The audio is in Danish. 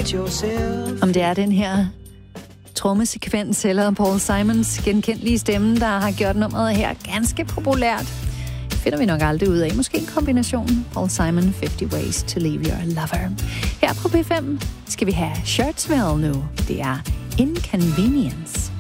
Om det er den her trommesekvens eller Paul Simons genkendelige stemme, der har gjort nummeret her ganske populært, finder vi nok aldrig ud af. Måske en kombination. Paul Simon, 50 Ways to Leave Your Lover. Her på P5 skal vi have Shirtsville nu. Det er Inconvenience.